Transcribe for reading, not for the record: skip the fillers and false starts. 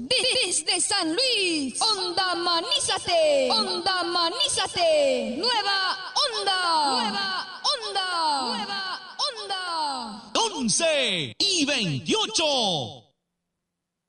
Desde San Luis, Onda Manízate, Onda Manízate, Nueva Onda, Nueva Onda, Nueva Onda. 11 y 28.